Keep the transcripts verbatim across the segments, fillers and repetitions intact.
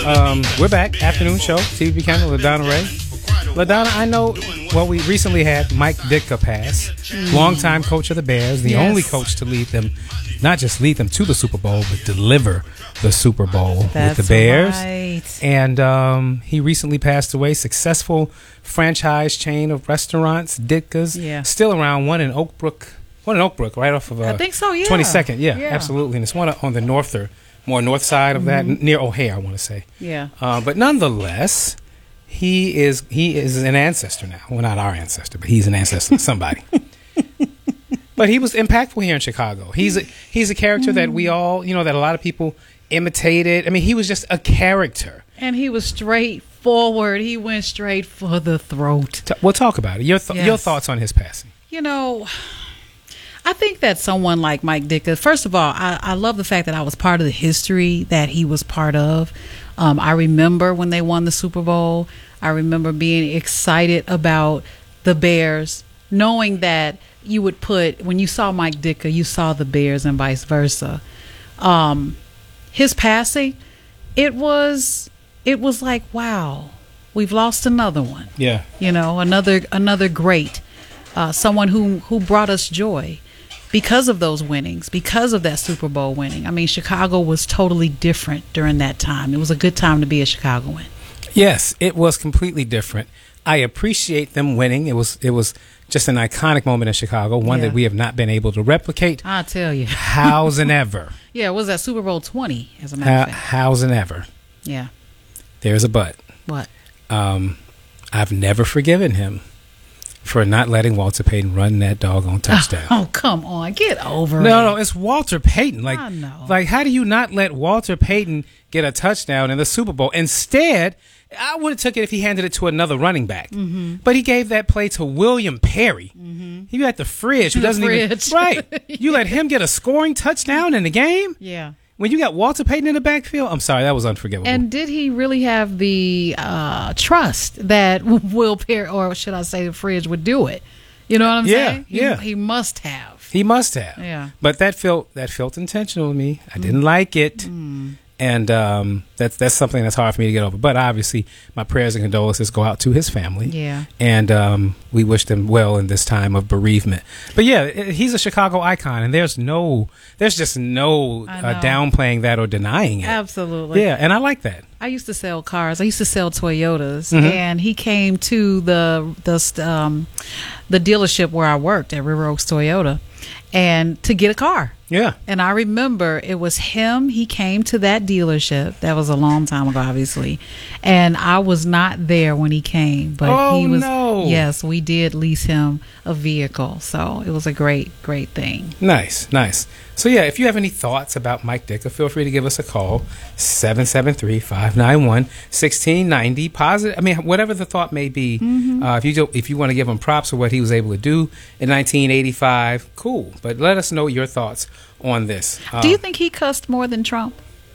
Um, we're back. Afternoon show. T V Buchanan, LaDonna Ray. LaDonna, I know, well, we recently had Mike Ditka pass. Mm. Longtime coach of the Bears. The yes. only coach to lead them, not just lead them to the Super Bowl, but deliver the Super Bowl That's with the Bears. Right. And um, he recently passed away. Successful franchise chain of restaurants, Ditka's. Yeah. Still around. One in Oak Brook. One in Oak Brook, right off of uh, I think so, yeah. twenty-second. Yeah, yeah, absolutely. And it's one on the north or more north side of that, mm-hmm. near O'Hare, I want to say. Yeah. Uh, but nonetheless, he is he is an ancestor now. Well, not our ancestor, but he's an ancestor of somebody. But he was impactful here in Chicago. He's a, he's a character mm-hmm. that we all, you know, that a lot of people imitated. I mean, he was just a character. And he was straightforward. He went straight for the throat. T- we'll talk about it. Your th- yes. your thoughts on his passing? You know, I think that someone like Mike Ditka, first of all, I, I love the fact that I was part of the history that he was part of. Um, I remember when they won the Super Bowl. I remember being excited about the Bears, knowing that you would put, when you saw Mike Ditka, you saw the Bears and vice versa. Um, his passing, it was, it was like, wow, we've lost another one. Yeah. You know, another another great, uh, someone who who brought us joy because of those winnings, because of that Super Bowl winning. I mean, Chicago was totally different during that time. It was a good time to be a Chicagoan. Yes, it was completely different. I appreciate them winning. It was it was just an iconic moment in Chicago, one yeah. that we have not been able to replicate. I tell you. How's and ever. Yeah, it was that Super Bowl twenty, as a matter How, of fact. How's and ever. Yeah. There's a but. What? Um, I've never forgiven him for not letting Walter Payton run that doggone touchdown. Oh, come on. Get over no, it. No, no, it's Walter Payton. Like, I know. Like, how do you not let Walter Payton get a touchdown in the Super Bowl? Instead, I would have took it if he handed it to another running back. Mm-hmm. But he gave that play to William Perry. Mm-hmm. He got the fridge who The doesn't fridge. even right. You let him get a scoring touchdown in the game? Yeah. When you got Walter Payton in the backfield? I'm sorry, that was unforgivable. And did he really have the uh, trust that Will Perry, or should I say the fridge, would do it? You know what I'm yeah, saying? He, yeah. He must have. He must have. Yeah. But that felt that felt intentional to me. I didn't mm. like it. Mm. And um, that's that's something that's hard for me to get over. But obviously, my prayers and condolences go out to his family. Yeah. And um, we wish them well in this time of bereavement. But yeah, he's a Chicago icon, and there's no, there's just no uh, downplaying that or denying it. Absolutely. Yeah, and I like that. I used to sell cars. I used to sell Toyotas, mm-hmm. and he came to the the um, the dealership where I worked at River Oaks Toyota, and to get a car. Yeah. And I remember it was him. He came to that dealership. That was a long time ago, obviously. And I was not there when he came. But oh, he was, no. Yes, we did lease him a vehicle. So it was a great, great thing. Nice, nice. So, yeah, if you have any thoughts about Mike Ditka, feel free to give us a call, seven seven three, five nine one, one six nine zero. Positive, I mean, whatever the thought may be, mm-hmm. uh, if you do, if you want to give him props for what he was able to do in nineteen eighty-five, cool. But let us know your thoughts on this. Do you um, think he cussed more than Trump?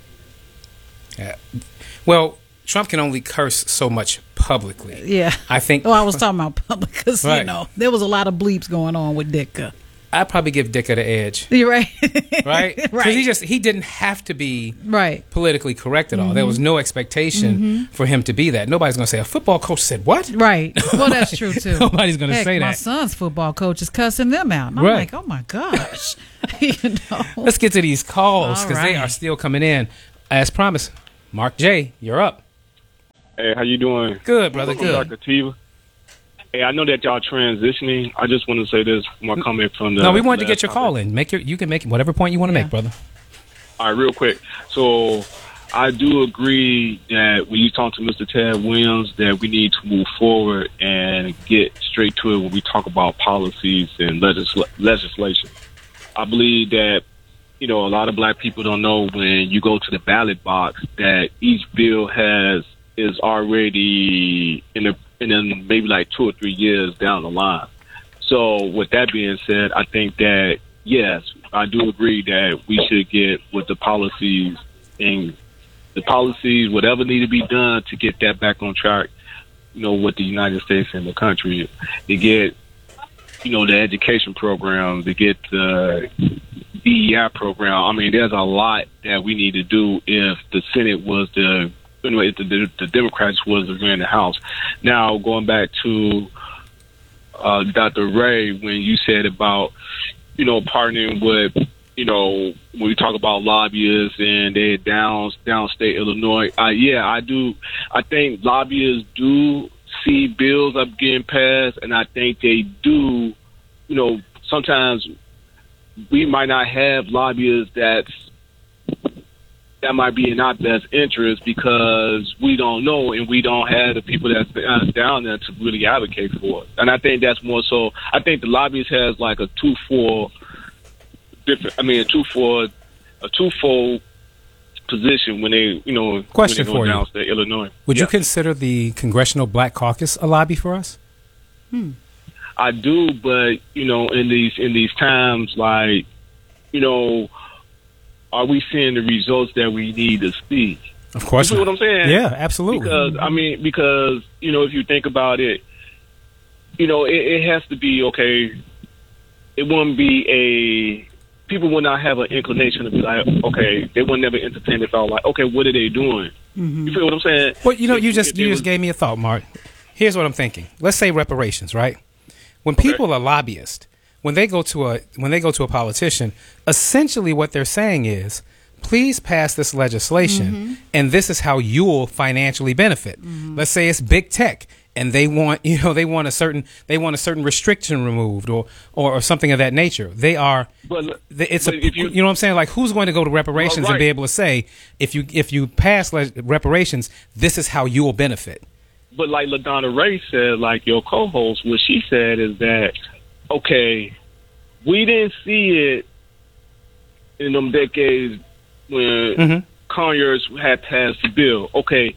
Yeah. Well, Trump can only curse so much publicly. Yeah. I think. Well, I was talking about public because, right. you know, there was a lot of bleeps going on with Ditka. I'd probably give Ditka the edge. You're right. Right? Because right. he just, he didn't have to be right. politically correct at all. Mm-hmm. There was no expectation mm-hmm. for him to be that. Nobody's going to say, a football coach said what? Right. Well, that's true, too. Nobody's going to Heck, say my that. My son's football coach is cussing them out. And I'm right. like, oh, my gosh. you know? Let's get to these calls because right. they are still coming in. As promised, Mark J., you're up. Hey, how you doing? Good, brother, good. Doctor Tiva. Hey, I know that y'all transitioning. I just want to say this from my comment from the. No, we wanted to get your topic. Call in. Make your, you can make whatever point you want to yeah. make, brother. All right, real quick. So I do agree that when you talk to Mister Ted Williams, that we need to move forward and get straight to it when we talk about policies and legisl- legislation. I believe that, you know, a lot of black people don't know when you go to the ballot box that each bill has is already in a and then maybe like two or three years down the line. So with that being said, I think that, yes, I do agree that we should get with the policies and the policies, whatever need to be done to get that back on track, you know, with the United States and the country, to get, you know, the education program, to get the D E I program. I mean, there's a lot that we need to do if the Senate was to you know, if the, the, the Democrats was in the House. Now, going back to uh, Doctor Ray, when you said about, you know, partnering with, you know, when we talk about lobbyists and they're down downstate Illinois, uh, yeah, I do. I think lobbyists do see bills up getting passed, and I think they do. You know, sometimes we might not have lobbyists that's that might be in our best interest because we don't know and we don't have the people that's uh, down there to really advocate for it. And I think that's more so. I think the lobbyist has like a two four different. I mean, a two four a twofold position when they, you know, question when they go for down you. to Illinois. Would yeah. you consider the Congressional Black Caucus a lobby for us? Hmm. I do, but you know, in these in these times, like, you know, are we seeing the results that we need to see? Of course, you see what I'm saying? Yeah, absolutely. Because I mean, because you know, if you think about it, you know, it, it has to be okay. It wouldn't be a people would not have an inclination to be like, okay, they would never entertain it. All like, okay, what are they doing? Mm-hmm. You feel what I'm saying? Well, you know, if, you just you was, just gave me a thought, Mark. Here's what I'm thinking. Let's say reparations, right? When people okay. are lobbyists, when they go to a when they go to a politician, essentially what they're saying is, please pass this legislation, mm-hmm. and this is how you'll financially benefit. Mm-hmm. Let's say it's big tech, and they want you know they want a certain they want a certain restriction removed or or, or something of that nature. They are. But, it's but a you, you know what I'm saying? Like, who's going to go to reparations well, right. and be able to say, if you if you pass le- reparations, this is how you will benefit. But like LaDonna Ray said, like your co-host, what she said is that, okay, we didn't see it in them decades when mm-hmm. Conyers had passed the bill. Okay,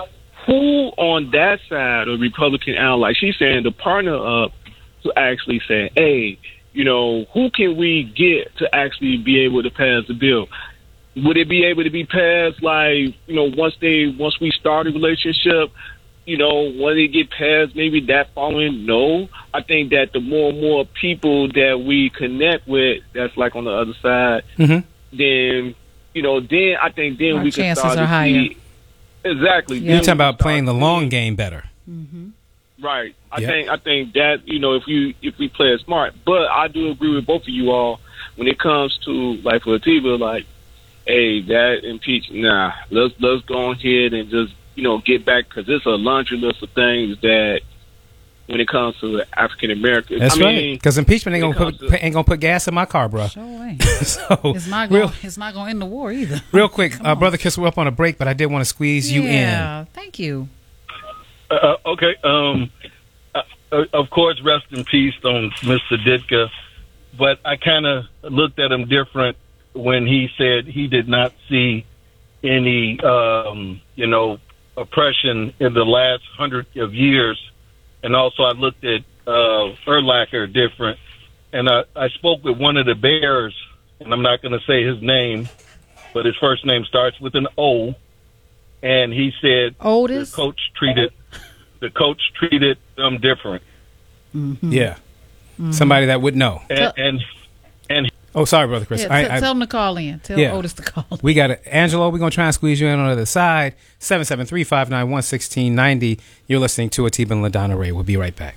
who on that side of Republican aisle, like she's saying, to partner up to actually say, hey, you know, who can we get to actually be able to pass the bill? Would it be able to be passed like, you know, once they once we start a relationship? You know, when they get past maybe that following, no. I think that the more and more people that we connect with, that's like on the other side, mm-hmm. then, you know, then I think then Our we can chances start are to higher. see. Exactly. You're talking about playing the long game better. Mm-hmm. Right. I yep. think I think that, you know, if you if we play it smart. But I do agree with both of you all when it comes to, like, for Atiba, like, hey, that impeach, nah, let's, let's go ahead and just, you know, get back, because it's a laundry list of things that when it comes to African Americans. That's I right. Because impeachment ain't gonna put to, ain't gonna put gas in my car, bro. Sure ain't. so it's not going. It's not going to end the war either. Real quick, uh, brother Kiss, we're up on a break, but I did want to squeeze yeah, you in. Yeah, thank you. Uh, okay. Um, uh, of course, rest in peace on Mister Ditka. But I kind of looked at him different when he said he did not see any, um, you know, oppression in the last hundred of years. And also I looked at uh, Urlacher different. And I, I spoke with one of the Bears, and I'm not going to say his name, but his first name starts with an O. And he said Otis? the coach treated the coach treated them different. Mm-hmm. Yeah. Mm-hmm. Somebody that would know. And and, and oh, sorry, brother Chris. Yeah, I, t- I, tell him to call in. Tell yeah. Otis to call in. We got it. Angelo, we're going to try and squeeze you in on the other side. seven seven three, five nine one, one six nine zero. You're listening to Atiba and LaDonna Ray. We'll be right back.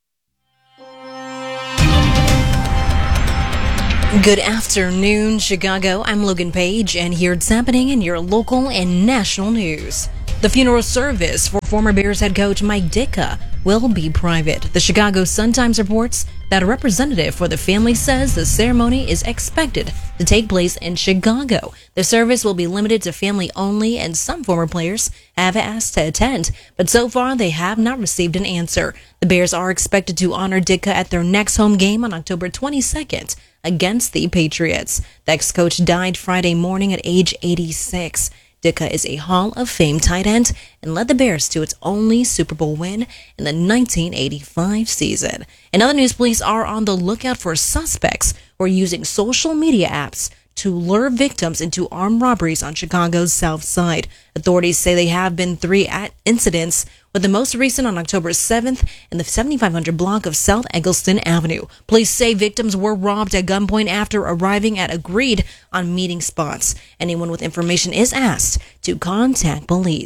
Good afternoon, Chicago. I'm Logan Page, and here's happening in your local and national news. The funeral service for former Bears head coach Mike Ditka will be private. The Chicago Sun-Times reports that a representative for the family says the ceremony is expected to take place in Chicago. The service will be limited to family only, and some former players have asked to attend, but so far they have not received an answer. The Bears are expected to honor Ditka at their next home game on October twenty-second against the Patriots. The ex-coach died Friday morning at age eighty-six. Ditka is a Hall of Fame tight end and led the Bears to its only Super Bowl win in the nineteen eighty-five season. In other news, police are on the lookout for suspects who are using social media apps to lure victims into armed robberies on Chicago's South Side. Authorities say they have been three at incidents, with the most recent on October seventh in the seventy-five hundred block of South Eggleston Avenue. Police say victims were robbed at gunpoint after arriving at agreed on meeting spots. Anyone with information is asked to contact police.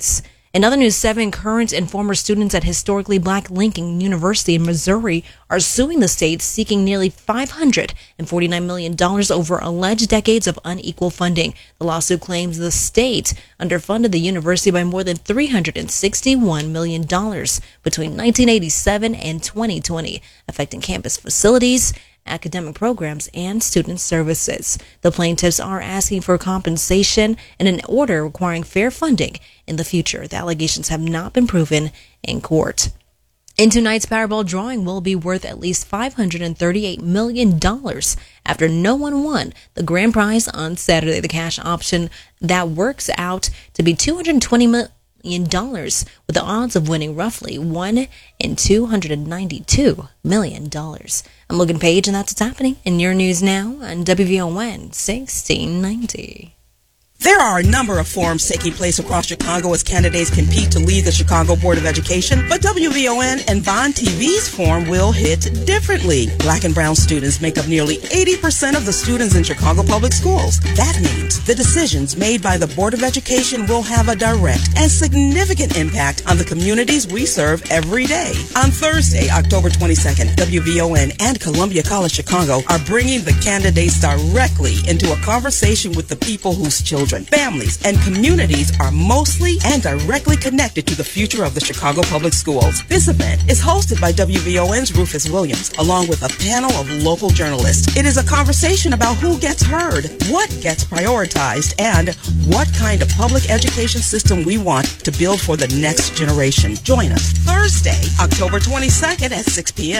In other news, seven current and former students at historically black Lincoln University in Missouri are suing the state, seeking nearly five hundred forty-nine million dollars over alleged decades of unequal funding. The lawsuit claims the state underfunded the university by more than three hundred sixty-one million dollars between nineteen eighty-seven and twenty twenty, affecting campus facilities, academic programs, and student services. The plaintiffs are asking for compensation and an order requiring fair funding in the future. The allegations have not been proven in court. And tonight's Powerball drawing will be worth at least five hundred thirty-eight million dollars after no one won the grand prize on Saturday. The cash option that works out to be two hundred twenty million dollars, with the odds of winning roughly one in two hundred ninety-two million dollars. I'm Logan Page, and that's what's happening in your news now on W V O N sixteen ninety. There are a number of forums taking place across Chicago as candidates compete to lead the Chicago Board of Education, but W V O N and Bond T V's forum will hit differently. Black and brown students make up nearly eighty percent of the students in Chicago Public Schools. That means the decisions made by the Board of Education will have a direct and significant impact on the communities we serve every day. On Thursday, October twenty-second, W V O N and Columbia College Chicago are bringing the candidates directly into a conversation with the people whose children, families, and communities are mostly and directly connected to the future of the Chicago Public Schools. This event is hosted by W V O N's Rufus Williams, along with a panel of local journalists. It is a conversation about who gets heard, what gets prioritized, and what kind of public education system we want to build for the next generation. Join us Thursday, October twenty-second at six p.m.